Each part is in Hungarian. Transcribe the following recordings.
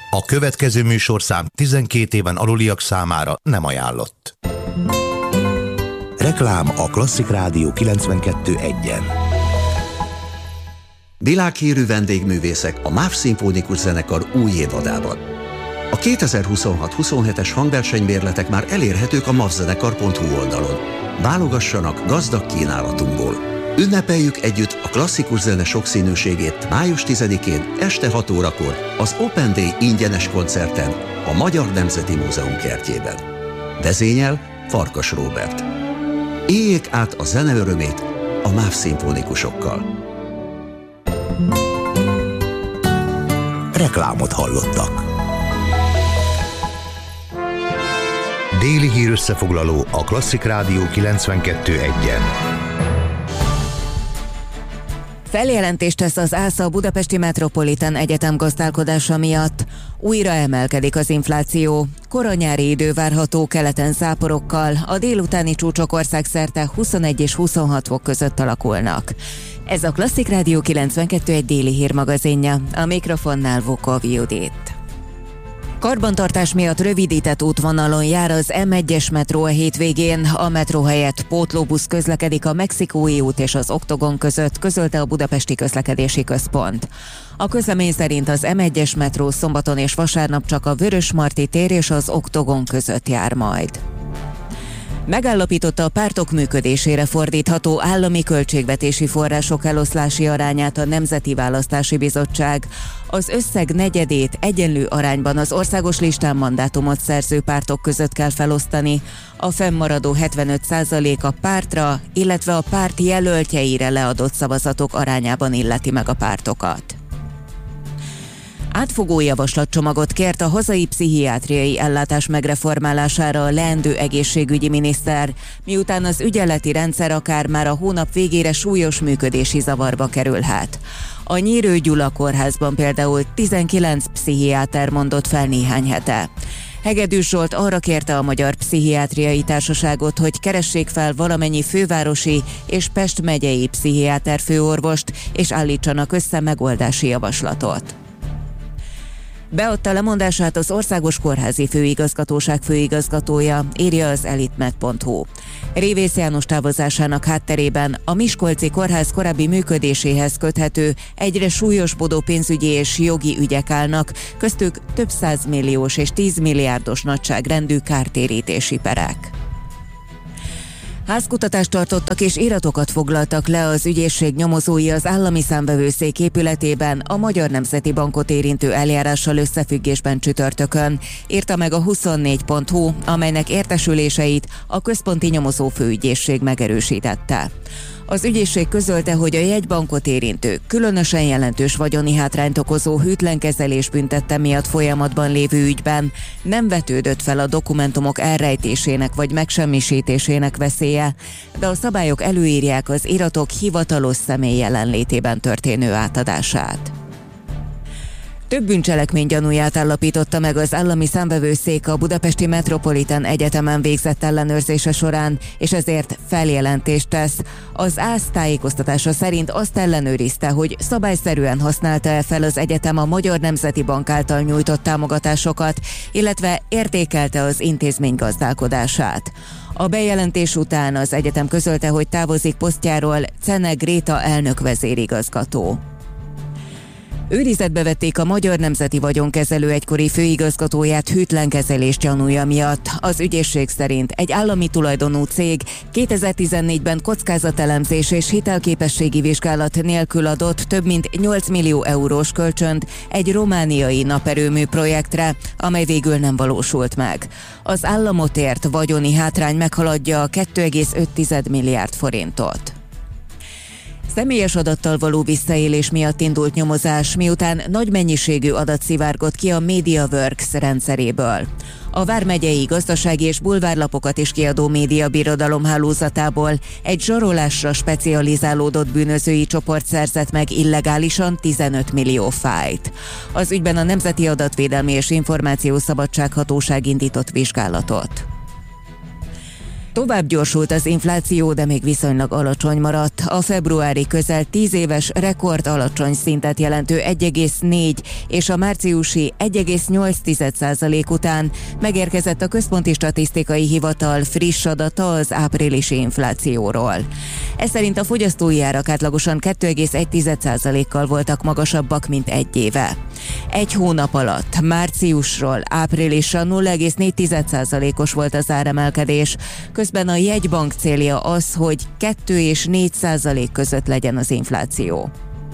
A következő műsorszám 12 éven aluliak számára nem ajánlott. Reklám a Klasszik Rádió 92.1-en. Világhírű vendégművészek a MÁV Szimfonikus Zenekar új évadában. A 2026-27-es hangversenymérletek már elérhetők a mavzenekar.hu oldalon. Válogassanak gazdag kínálatunkból. Ünnepeljük együtt a klasszikus zene sokszínűségét május 10-én este 6 órakor az Open Day ingyenes koncerten a Magyar Nemzeti Múzeum kertjében. Vezényel Farkas Róbert. Éljék át a zene örömét a MÁV szimfonikusokkal. Reklámot hallottak. Déli hír összefoglaló a Klasszik Rádió 92.1-en. Feljelentést tesz az ÁSZA a Budapesti Metropolitan Egyetem gazdálkodása miatt. Újra emelkedik az infláció. Koranyári idő várható, keleten záporokkal, a délutáni csúcsok országszerte 21 és 26 fok között alakulnak. Ez a Klasszik Rádió 92.1 déli hírmagazinja, a mikrofonnál Vokov Judit. Karbantartás miatt rövidített útvonalon jár az M1-es metró a hétvégén, a metró helyett pótlóbusz közlekedik a Mexikói út és az Oktogon között, közölte a Budapesti Közlekedési Központ. A közlemény szerint az M1-es metró szombaton és vasárnap csak a Vörösmarty tér és az Oktogon között jár majd. Megállapította a pártok működésére fordítható állami költségvetési források eloszlási arányát a Nemzeti Választási Bizottság. Az összeg negyedét egyenlő arányban az országos listán mandátumot szerző pártok között kell felosztani. A fennmaradó 75% a pártra, illetve a párt jelöltjeire leadott szavazatok arányában illeti meg a pártokat. Átfogó javaslatcsomagot kért a hazai pszichiátriai ellátás megreformálására a leendő egészségügyi miniszter, miután az ügyeleti rendszer akár már a hónap végére súlyos működési zavarba kerülhet. A Nyírő Gyula kórházban például 19 pszichiáter mondott fel néhány hete. Hegedűs Zsolt arra kérte a Magyar Pszichiátriai Társaságot, hogy keressék fel valamennyi fővárosi és Pest megyei pszichiáter főorvost, és állítsanak össze megoldási javaslatot. Beadta lemondását az Országos Kórházi Főigazgatóság főigazgatója, írja az elitmed.hu. Révész János távozásának hátterében a Miskolci Kórház korábbi működéséhez köthető egyre súlyosbodó pénzügyi és jogi ügyek állnak, köztük több 100 milliós és 10 milliárdos nagyságrendű kártérítési perek. Házkutatást tartottak és iratokat foglaltak le az ügyészség nyomozói az Állami Számvevőszék épületében a Magyar Nemzeti Bankot érintő eljárással összefüggésben csütörtökön, írta meg a 24.hu, amelynek értesüléseit a Központi Nyomozó Főügyészség megerősítette. Az ügyészség közölte, hogy a jegybankot érintő, különösen jelentős vagyoni hátrányt okozó hűtlen kezelés büntette miatt folyamatban lévő ügyben nem vetődött fel a dokumentumok elrejtésének vagy megsemmisítésének veszélye, de a szabályok előírják az iratok hivatalos személy jelenlétében történő átadását. Több bűncselekmény gyanúját állapította meg az Állami Számvevőszék a Budapesti Metropolitan Egyetemen végzett ellenőrzése során, és ezért feljelentést tesz. Az ÁSZ tájékoztatása szerint azt ellenőrizte, hogy szabályszerűen használta-e fel az egyetem a Magyar Nemzeti Bank által nyújtott támogatásokat, illetve értékelte az intézmény gazdálkodását. A bejelentés után az egyetem közölte, hogy távozik posztjáról Czene Gréta elnök vezérigazgató. Őrizetbe vették a Magyar Nemzeti Vagyonkezelő egykori főigazgatóját hűtlen kezelés gyanúja miatt. Az ügyészség szerint egy állami tulajdonú cég 2014-ben kockázatelemzés és hitelképességi vizsgálat nélkül adott több mint 8 millió eurós kölcsönt egy romániai naperőmű projektre, amely végül nem valósult meg. Az államot ért vagyoni hátrány meghaladja a 2,5 milliárd forintot. Személyes adattal való visszaélés miatt indult nyomozás, miután nagy mennyiségű adat szivárgott ki a MediaWorks rendszeréből. A vármegyei gazdasági és bulvárlapokat is kiadó médiabirodalom hálózatából egy zsarolásra specializálódott bűnözői csoport szerzett meg illegálisan 15 millió fájlt. Az ügyben a Nemzeti Adatvédelmi és Információszabadság Hatóság indított vizsgálatot. Tovább gyorsult az infláció, de még viszonylag alacsony maradt. A februári közel 10 éves rekord alacsony szintet jelentő 1,4 és a márciusi 1,8% után megérkezett a Központi Statisztikai Hivatal friss adata az áprilisi inflációról. Ez szerint a fogyasztói árak átlagosan 2,1%-kal voltak magasabbak, mint egy éve. Egy hónap alatt, márciusról áprilisra 0,4%-os volt az áremelkedés, közben a jegybank célja az, hogy 2 és 4% között legyen az infláció.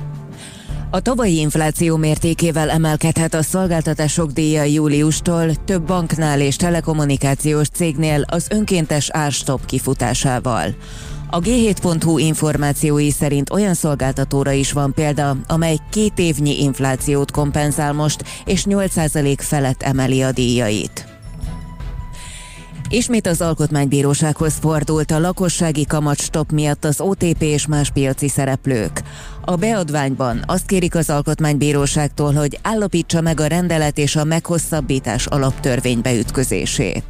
A tavalyi infláció mértékével emelkedhet a szolgáltatások díja júliustól, több banknál és telekommunikációs cégnél az önkéntes árstopp kifutásával. A G7.hu információi szerint olyan szolgáltatóra is van példa, amely 2 évnyi inflációt kompenzál most, és 8% felett emeli a díjait. Ismét az Alkotmánybírósághoz fordult a lakossági kamatstopp miatt az OTP és más piaci szereplők. A beadványban azt kérik az Alkotmánybíróságtól, hogy állapítsa meg a rendelet és a meghosszabbítás alaptörvénybe ütközését.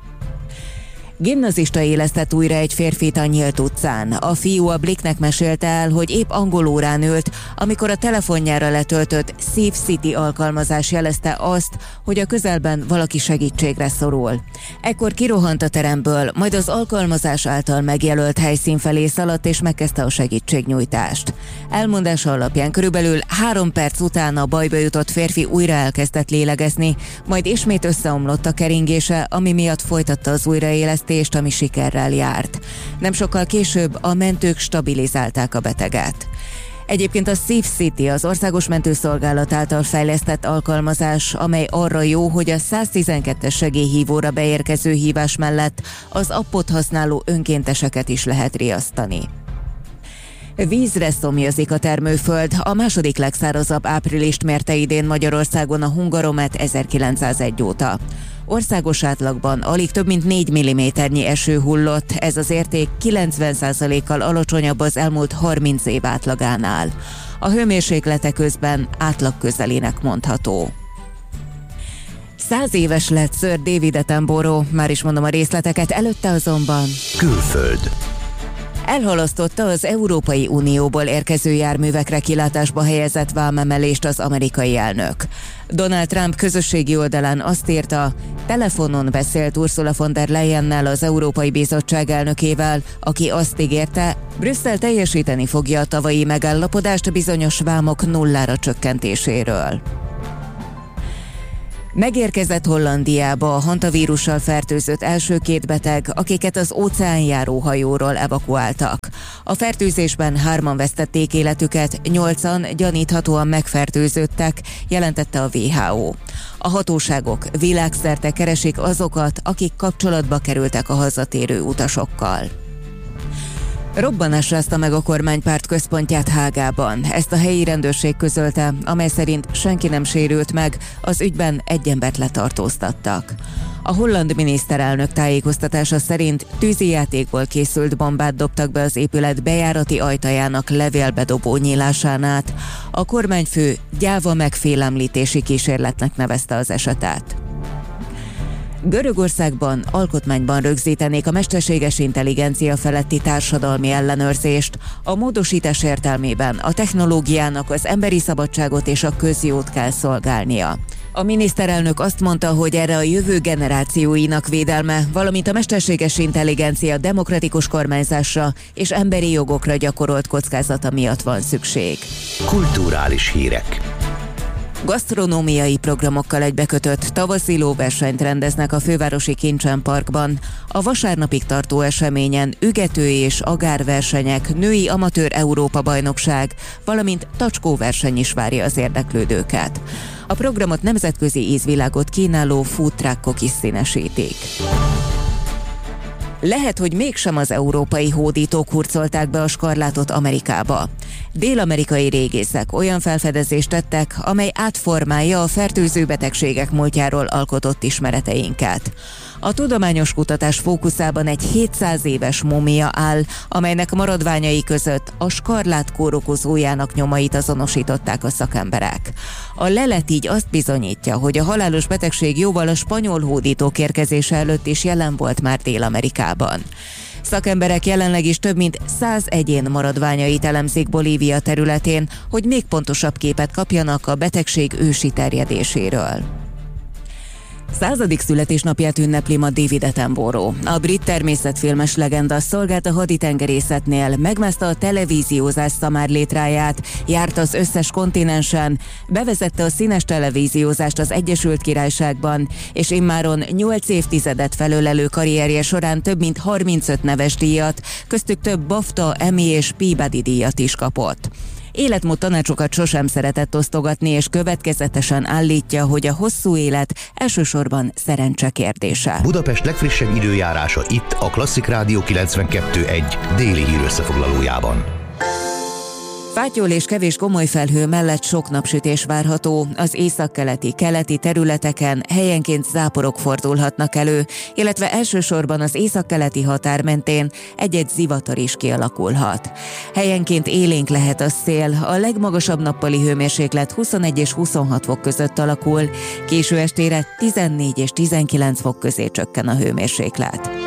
Gimnazista élesztett újra egy férfit a nyílt utcán. A fiú a Blicknek mesélte el, hogy épp angolórán ült, amikor a telefonjára letöltött Safe City alkalmazás jelezte azt, hogy a közelben valaki segítségre szorul. Ekkor kirohant a teremből, majd az alkalmazás által megjelölt helyszín felé szaladt és megkezdte a segítségnyújtást. Elmondása alapján körülbelül 3 perc után a bajba jutott férfi újra elkezdett lélegezni, majd ismét összeomlott a keringése, ami miatt folytatta az újraélesztést, ami sikerrel járt. Nem sokkal később a mentők stabilizálták a beteget. Egyébként a Safe City az Országos Mentőszolgálat által fejlesztett alkalmazás, amely arra jó, hogy a 112-es segélyhívóra beérkező hívás mellett az appot használó önkénteseket is lehet riasztani. Vízre szomjazik a termőföld, a második legszárazabb áprilist mérte idén Magyarországon a Hungaromet 1901 óta. Országos átlagban alig több mint 4 mm-nyi eső hullott, ez az érték 90%-kal alacsonyabb az elmúlt 30 év átlagánál. A hőmérséklete közben átlag közelének mondható. 100 éves lett Sir David Attenborough, már is mondom a részleteket, előtte azonban Külföld. Elhalasztotta az Európai Unióból érkező járművekre kilátásba helyezett vámemelést az amerikai elnök. Donald Trump közösségi oldalán azt írta, telefonon beszélt Ursula von der Leyennel, az Európai Bizottság elnökével, aki azt ígérte, Brüsszel teljesíteni fogja a tavalyi megállapodást bizonyos vámok nullára csökkentéséről. Megérkezett Hollandiába a hantavírussal fertőzött első 2 beteg, akiket az óceánjáró hajóról evakuáltak. A fertőzésben 3-an vesztették életüket, 8-an gyaníthatóan megfertőzöttek, jelentette a WHO. A hatóságok világszerte keresik azokat, akik kapcsolatba kerültek a hazatérő utasokkal. Robbanás rázta meg a kormánypárt központját Hágában. Ezt a helyi rendőrség közölte, amely szerint senki nem sérült meg, az ügyben egy embert letartóztattak. A holland miniszterelnök tájékoztatása szerint tűzijátékból készült bombát dobtak be az épület bejárati ajtajának levélbedobó nyílásán át. A kormányfő gyáva megfélemlítési kísérletnek nevezte az esetet. Görögországban alkotmányban rögzítenék a mesterséges intelligencia feletti társadalmi ellenőrzést. A módosítás értelmében a technológiának az emberi szabadságot és a közjót kell szolgálnia. A miniszterelnök azt mondta, hogy erre a jövő generációinak védelme, valamint a mesterséges intelligencia demokratikus kormányzásra és emberi jogokra gyakorolt kockázata miatt van szükség. Kulturális hírek. Gasztronómiai programokkal egybekötött tavaszi lóversenyt rendeznek a fővárosi Kincsen Parkban. A vasárnapig tartó eseményen ügető és agárversenyek, női amatőr Európa-bajnokság, valamint tacskóverseny is várja az érdeklődőket. A programot nemzetközi ízvilágot kínáló food truckok is színesítik. Lehet, hogy mégsem az európai hódítók hurcolták be a skarlátot Amerikába. Dél-amerikai régészek olyan felfedezést tettek, amely átformálja a fertőző betegségek múltjáról alkotott ismereteinket. A tudományos kutatás fókuszában egy 700 éves múmia áll, amelynek maradványai között a skarlátkór okozójának nyomait azonosították a szakemberek. A lelet így azt bizonyítja, hogy a halálos betegség jóval a spanyol hódítók érkezése előtt is jelen volt már Dél-Amerikában. Szakemberek jelenleg is több mint 100 egyén maradványait elemzik Bolívia területén, hogy még pontosabb képet kapjanak a betegség ősi terjedéséről. 100. születésnapját ünnepli ma David Attenborough. A brit természetfilmes legenda szolgált a haditengerészetnél, megmászta a televíziózás szamárlétráját, járt az összes kontinensen, bevezette a színes televíziózást az Egyesült Királyságban, és immáron 8 évtizedet felölelő karrierje során több mint 35 neves díjat, köztük több BAFTA, Emmy és Peabody díjat is kapott. Életmód tanácsokat sosem szeretett osztogatni, és következetesen állítja, hogy a hosszú élet elsősorban szerencse kérdése. Budapest legfrissebb időjárása itt a Klasszik Rádió 92.1 déli hírösszefoglalójában. Fátyol és kevés komoly felhő mellett sok napsütés várható, az északkeleti területeken helyenként záporok fordulhatnak elő, illetve elsősorban az északkeleti határ mentén egy-egy zivatar is kialakulhat. Helyenként élénk lehet a szél, a legmagasabb nappali hőmérséklet 21 és 26 fok között alakul, késő estére 14 és 19 fok közé csökken a hőmérséklet.